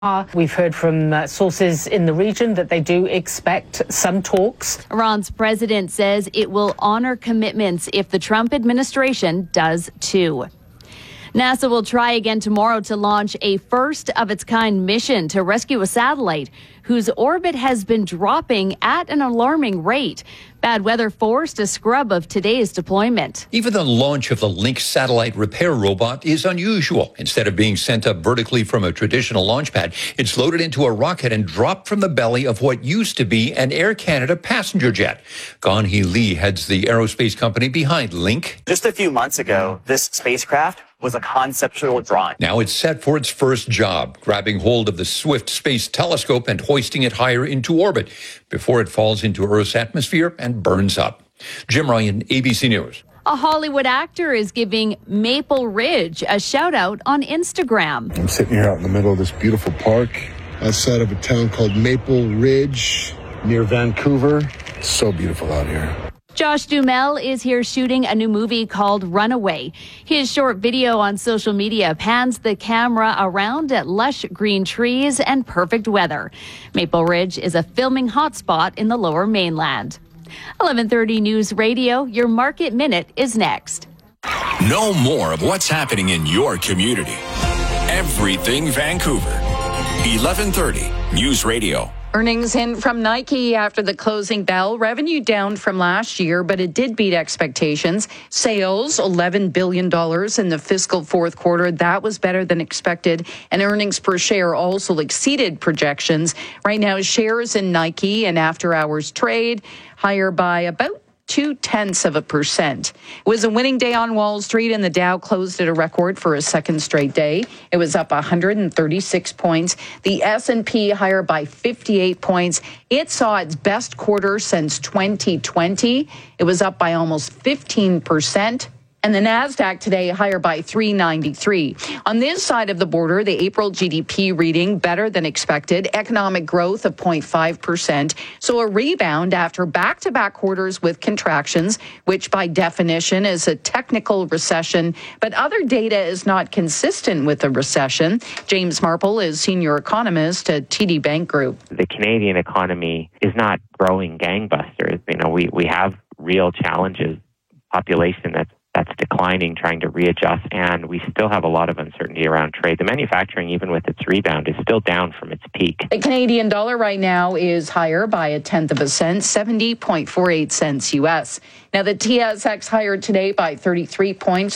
We've heard from sources in the region that they do expect some talks. Iran's president says it will honor commitments if the Trump administration does too. NASA will try again tomorrow to launch a first-of-its-kind mission to rescue a satellite whose orbit has been dropping at an alarming rate. Bad weather forced a scrub of today's deployment. Even the launch of the Lynx satellite repair robot is unusual. Instead of being sent up vertically from a traditional launch pad, it's loaded into a rocket and dropped from the belly of what used to be an Air Canada passenger jet. Gan Hee Lee heads the aerospace company behind Lynk. Just a few months ago, this spacecraft was a conceptual drawing. Now it's set for its first job, grabbing hold of the Swift Space Telescope and hoisting it higher into orbit before it falls into Earth's atmosphere and burns up. Jim Ryan, ABC News. A Hollywood actor is giving Maple Ridge a shout out on Instagram. I'm sitting here out in the middle of this beautiful park outside of a town called Maple Ridge near Vancouver. It's so beautiful out here. Josh Duhamel is here shooting a new movie called Runaway. His short video on social media pans the camera around at lush green trees and perfect weather. Maple Ridge is a filming hotspot in the Lower Mainland. 11:30 News Radio, your Market Minute is next. Know more of what's happening in your community. Everything Vancouver. 11:30 News Radio. Earnings in from Nike after the closing bell. Revenue down from last year, but it did beat expectations. Sales, $11 billion in the fiscal fourth quarter. That was better than expected. And earnings per share also exceeded projections. Right now, shares in Nike and after-hours trade higher by about 0.2%. It was a winning day on Wall Street, and the Dow closed at a record for a second straight day. It was up 136 points. The S&P higher by 58 points. It saw its best quarter since 2020. It was up by almost 15%. And the NASDAQ today higher by 393. On this side of the border, the April GDP reading better than expected. Economic growth of 0.5%. So a rebound after back-to-back quarters with contractions, which by definition is a technical recession. But other data is not consistent with a recession. James Marple is senior economist at TD Bank Group. The Canadian economy is not growing gangbusters. You know, we have real challenges. Population that's declining, trying to readjust, and we still have a lot of uncertainty around trade. The manufacturing, even with its rebound, is still down from its peak. The Canadian dollar right now is higher by 0.1 cent, 70.48 cents U.S. Now, the TSX higher today by 33 points,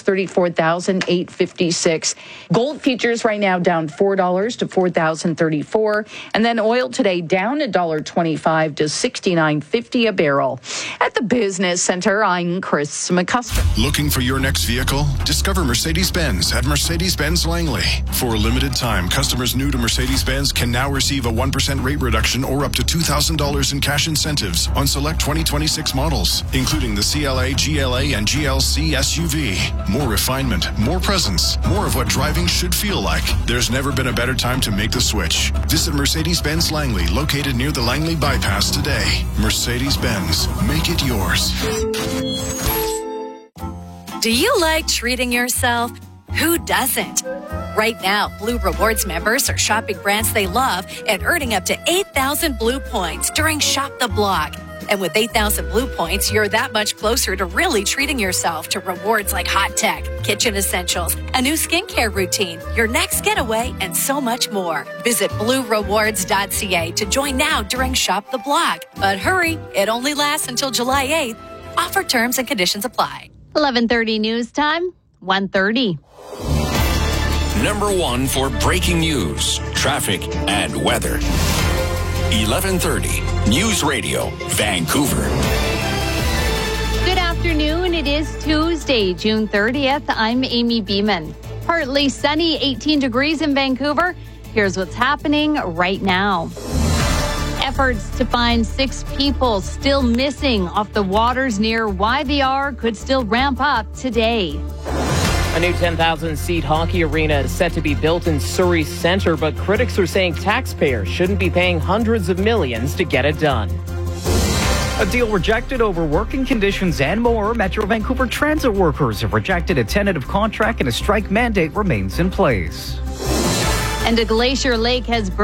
34,856. Gold futures right now down $4 to $4,034. And then oil today down $1.25 to $69.50 a barrel. At the Business Center, I'm Chris McCusker. Looking for your next vehicle? Discover Mercedes-Benz at Mercedes-Benz Langley. For a limited time, customers new to Mercedes-Benz can now receive a 1% rate reduction or up to $2,000 in cash incentives on select 2026 models, including the CLA, GLA, and GLC SUV. More refinement, more presence, more of what driving should feel like. There's never been a better time to make the switch. Visit Mercedes-Benz Langley, located near the Langley Bypass today. Mercedes-Benz, make it yours. Do you like treating yourself? Who doesn't? Right now, Blue Rewards members are shopping brands they love and earning up to 8,000 Blue points during Shop the Block. And with 8,000 Blue points, you're that much closer to really treating yourself to rewards like hot tech, kitchen essentials, a new skincare routine, your next getaway, and so much more. Visit bluerewards.ca to join now during Shop the Block. But hurry, it only lasts until July 8th. Offer terms and conditions apply. 11:30 news time, 1:30. Number one for breaking news, traffic, and weather. 11:30 News Radio, Vancouver. Good afternoon. It is Tuesday, June 30th. I'm Amy Beeman. Partly sunny, 18 degrees in Vancouver. Here's what's happening right now. Efforts to find 6 people still missing off the waters near YVR could still ramp up today. A new 10,000-seat hockey arena is set to be built in Surrey Centre, but critics are saying taxpayers shouldn't be paying hundreds of millions to get it done. A deal rejected over working conditions and more. Metro Vancouver transit workers have rejected a tentative contract and a strike mandate remains in place. And a Glacier Lake has